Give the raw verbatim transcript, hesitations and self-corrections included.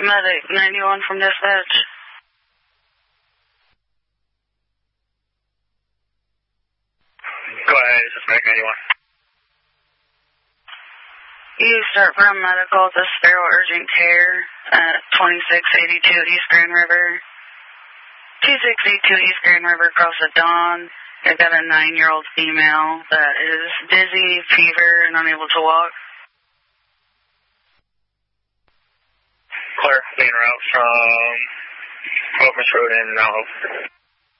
Medic ninety-one from dispatch. Go ahead, this is Medic ninety-one. You start from medical to Sparrow Urgent Care at twenty-six eighty-two East Grand River. twenty-six eighty-two East Grand River across the dawn. I've got a nine-year-old female that is dizzy, fever, and unable to walk. Clear, main route from Oakers Road and Mount Hope.